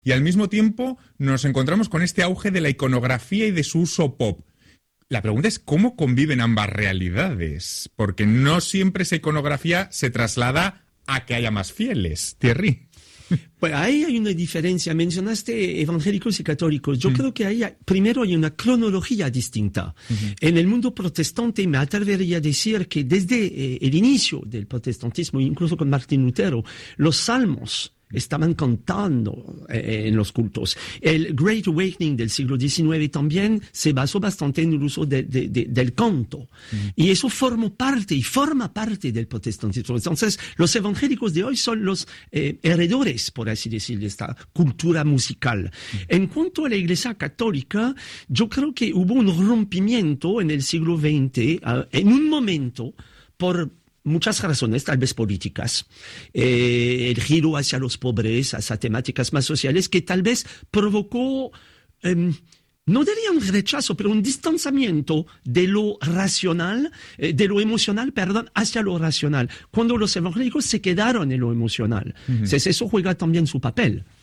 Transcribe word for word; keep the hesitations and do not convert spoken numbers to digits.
y al mismo tiempo nos encontramos con este auge de la iconografía y de su uso pop. La pregunta es cómo conviven ambas realidades, porque no siempre esa iconografía se traslada a que haya más fieles. Thierry. Pues ahí hay una diferencia. Mencionaste evangélicos y católicos. Yo mm. creo que ahí hay, primero hay una cronología distinta. Uh-huh. En el mundo protestante me atrevería a decir que desde eh, el inicio del protestantismo, incluso con Martín Lutero, los salmos estaban cantando eh, en los cultos. El Great Awakening del siglo diecinueve también se basó bastante en el uso de, de, de, del canto. Mm. Y eso formó parte y forma parte del protestantismo. Entonces, los evangélicos de hoy son los eh, heredores, por así decirlo, de esta cultura musical. Mm. En cuanto a la Iglesia católica, yo creo que hubo un rompimiento en el siglo veinte, uh, en un momento, por muchas razones, tal vez políticas, eh, el giro hacia los pobres, hacia temáticas más sociales, que tal vez provocó, eh, no diría un rechazo, pero un distanciamiento de lo racional, eh, de lo emocional, perdón, hacia lo racional, cuando los evangélicos se quedaron en lo emocional. Uh-huh. Entonces eso juega también su papel.